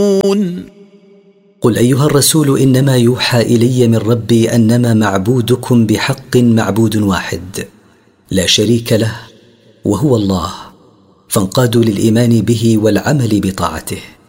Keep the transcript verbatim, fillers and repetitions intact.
قل أيها الرسول إنما يوحى إلي من ربي أنما معبودكم بحق معبود واحد لا شريك له وهو الله، فانقادوا للإيمان به والعمل بطاعته.